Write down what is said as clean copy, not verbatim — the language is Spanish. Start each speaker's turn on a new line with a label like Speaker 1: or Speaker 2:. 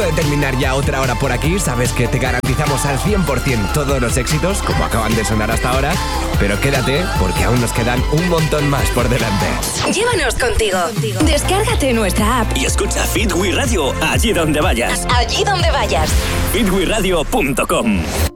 Speaker 1: punto de terminar ya otra hora por aquí. Sabes que te garantizamos al 100% todos los éxitos, como acaban de sonar hasta ahora. Pero quédate, porque aún nos quedan un montón más por delante.
Speaker 2: Llévanos contigo. Descárgate nuestra app
Speaker 3: y escucha Fit We Radio allí donde vayas.
Speaker 2: Allí donde vayas.
Speaker 3: fitwiradio.com.